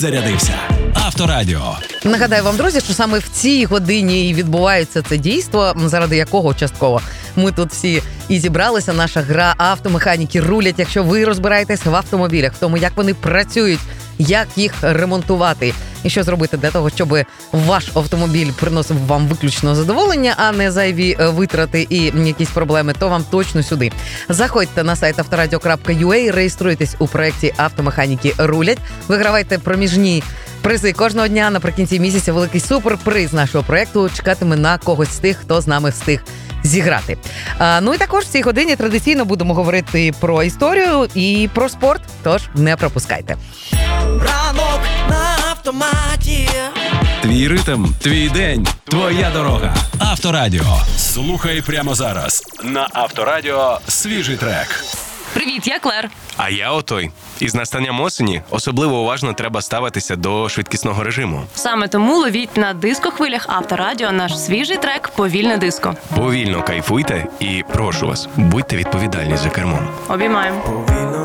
Зарядився. Авторадіо. Нагадаю вам, друзі, що саме в цій годині і відбувається це дійство, заради якого частково ми тут всі і зібралися. Наша гра «Автомеханіки рулять». Якщо ви розбираєтесь в автомобілях, в тому, як вони працюють, як їх ремонтувати і що зробити для того, щоб ваш автомобіль приносив вам виключно задоволення, а не зайві витрати і якісь проблеми, то вам точно сюди. Заходьте на сайт авторадіо.ua, реєструйтесь у проєкті «Автомеханіки рулять», вигравайте проміжні призи кожного дня. Наприкінці місяця великий суперприз нашого проєкту чекатиме на когось з тих, хто з нами встиг зіграти. Ну і також в цій годині традиційно будемо говорити про історію і про спорт, тож не пропускайте. Ранок на автоматі. Твій ритм, твій день, твоя дорога. Авторадіо. Слухай прямо зараз. На Авторадіо свіжий трек. Привіт, я Клер. А я Отой. Із настанням осені особливо уважно треба ставитися до швидкісного режиму. Саме тому ловіть на дискохвилях Авторадіо наш свіжий трек «Повільне диско». Повільно кайфуйте і, прошу вас, будьте відповідальні за кермом. Обіймаємо.